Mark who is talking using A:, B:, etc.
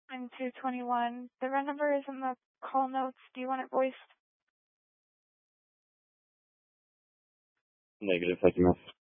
A: I'm 221. The run number is in the call notes. Do you want it voiced?
B: Negative, thank you, miss.